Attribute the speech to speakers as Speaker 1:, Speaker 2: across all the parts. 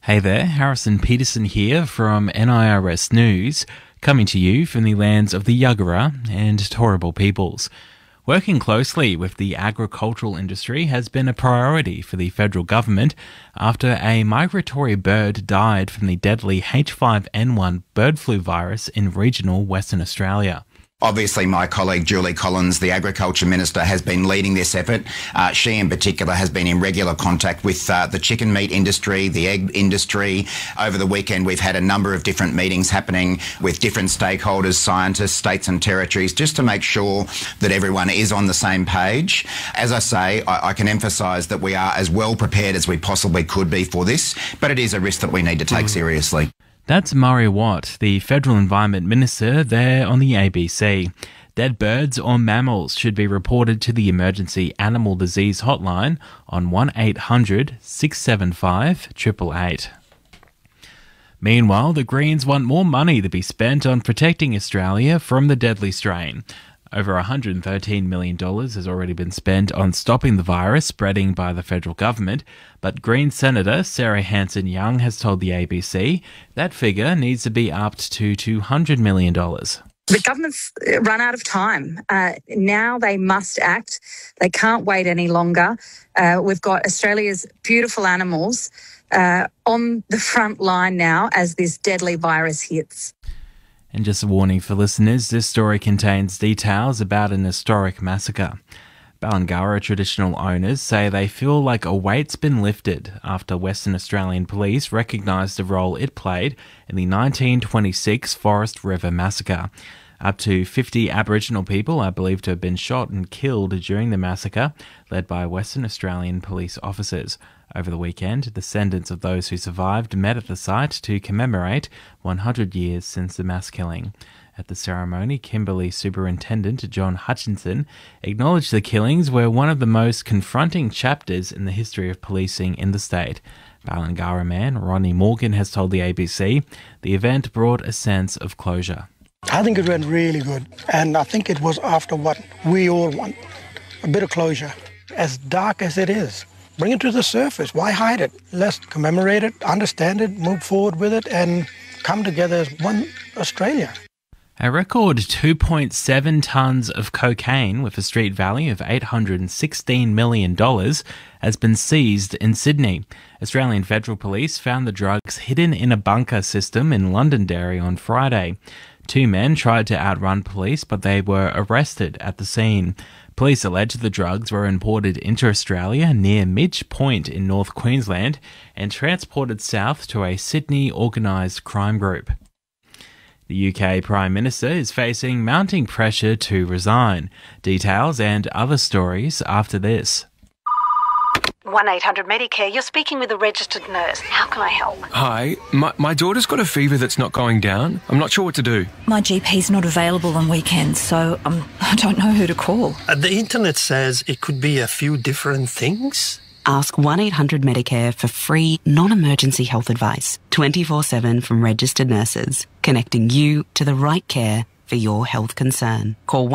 Speaker 1: Hey there, Harrison Peterson here from NIRS News, coming to you from the lands of the Yagara and Turrbal peoples. Working closely with the agricultural industry has been a priority for the federal government after a migratory bird died from the deadly H5N1 bird flu virus in regional Western Australia.
Speaker 2: Obviously, my colleague Julie Collins, the Agriculture Minister, has been leading this effort. She in particular has been in regular contact with the chicken meat industry, the egg industry. Over the weekend, we've had a number of different meetings happening with different stakeholders, scientists, states and territories, just to make sure that everyone is on the same page. As I say, I can emphasise that we are as well prepared as we possibly could be for this, but it is a risk that we need to take seriously.
Speaker 1: That's Murray Watt, the Federal Environment Minister, there on the ABC. Dead birds or mammals should be reported to the Emergency Animal Disease Hotline on 1800 675 888. Meanwhile, the Greens want more money to be spent on protecting Australia from the deadly strain. Over $113 million has already been spent on stopping the virus spreading by the federal government, but Green Senator Sarah Hanson-Young has told the ABC that figure needs to be upped to $200 million.
Speaker 3: The government's run out of time. Now they must act. They can't wait any longer. We've got Australia's beautiful animals on the front line now as this deadly virus hits.
Speaker 1: And just a warning for listeners, this story contains details about an historic massacre. Balangara traditional owners say they feel like a weight's been lifted after Western Australian police recognised the role it played in the 1926 Forest River massacre. Up to 50 Aboriginal people are believed to have been shot and killed during the massacre, led by Western Australian police officers. Over the weekend, descendants of those who survived met at the site to commemorate 100 years since the mass killing. At the ceremony, Kimberley Superintendent John Hutchinson acknowledged the killings were one of the most confronting chapters in the history of policing in the state. Balangara man Ronnie Morgan has told the ABC the event brought a sense of closure.
Speaker 4: I think it went really good, and I think it was after what we all want, a bit of closure. As dark as it is, bring it to the surface. Why hide it? Let's commemorate it, understand it, move forward with it, and come together as one Australia.
Speaker 1: A record 2.7 tonnes of cocaine with a street value of $816 million has been seized in Sydney. Australian Federal Police found the drugs hidden in a bunker system in Londonderry on Friday. Two men tried to outrun police, but they were arrested at the scene. Police allege the drugs were imported into Australia near Midge Point in North Queensland and transported south to a Sydney organised crime group. The UK Prime Minister is facing mounting pressure to resign. Details and other stories after this.
Speaker 5: 1-800-Medicare, you're speaking with a registered nurse. How can I help?
Speaker 6: Hi, my daughter's got a fever that's not going down. I'm not sure what to do.
Speaker 7: My GP's not available on weekends, so I don't know who to call.
Speaker 8: The internet says it could be a few different things.
Speaker 9: Ask 1-800-Medicare for free, non-emergency health advice, 24/7 from registered nurses, connecting you to the right care for your health concern. Call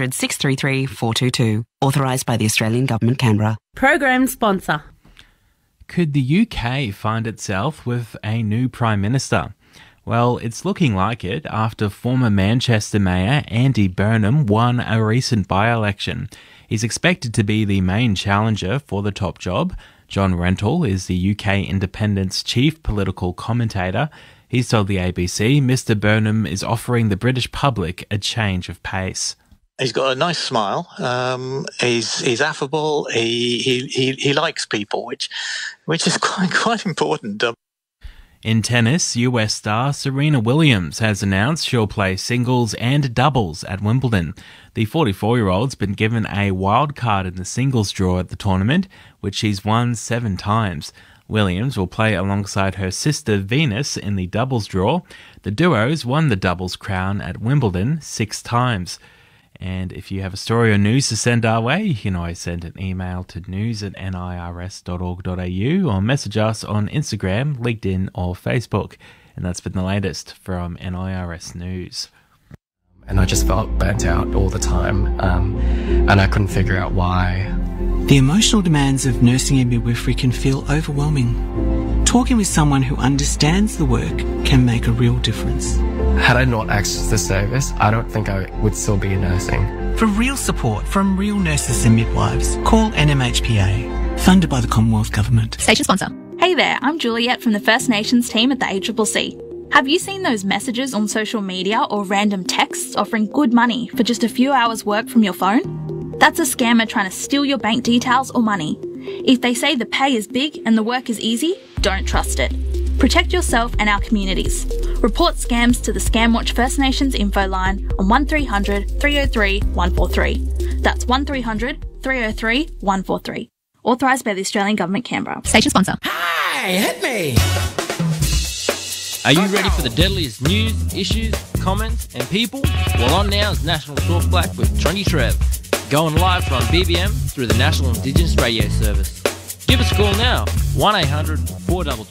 Speaker 9: 1-800-633-422. Authorised by the Australian Government, Canberra.
Speaker 10: Program sponsor.
Speaker 1: Could the UK find itself with a new Prime Minister? Well, it's looking like it after former Manchester Mayor Andy Burnham won a recent by-election. He's expected to be the main challenger for the top job. John Rentoul is the UK Independent's chief political commentator. He's told the ABC Mr Burnham is offering the British public a change of pace.
Speaker 8: He's got a nice smile. He's affable. He likes people, which is quite important.
Speaker 1: In tennis, US star Serena Williams has announced she'll play singles and doubles at Wimbledon. The 44-year-old's been given a wild card in the singles draw at the tournament, which she's won 7 times. Williams will play alongside her sister Venus in the doubles draw. The duos won the doubles crown at Wimbledon 6 times. And if you have a story or news to send our way, you can always send an email to news@nirs.org.au or message us on Instagram, LinkedIn or Facebook. And that's been the latest from NIRS News.
Speaker 11: And I just felt burnt out all the time, and I couldn't figure out why.
Speaker 12: The emotional demands of nursing and midwifery can feel overwhelming.
Speaker 10: Talking with someone who understands the work can make a real difference.
Speaker 11: Had I not accessed the service, I don't think I would still be nursing.
Speaker 10: For real support from real nurses and midwives, call NMHPA, funded by the Commonwealth Government.
Speaker 12: Station sponsor. Hey there, I'm Juliet from the First Nations team at the ACCC. Have you seen those messages on social media or random texts offering good money for just a few hours work from your phone? That's a scammer trying to steal your bank details or money. If they say the pay is big and the work is easy, don't trust it. Protect yourself and our communities. Report scams to the Scamwatch First Nations info line on 1300 303 143. That's 1300 303 143. Authorised by the Australian Government, Canberra.
Speaker 13: Station sponsor.
Speaker 14: Hey, hit me!
Speaker 15: Are you ready for the deadliest news, issues, comments and people? Well, on now is National Talk Black with Trondy Trev. Going live from BBM through the National Indigenous Radio Service. Give us a call now, 1800 422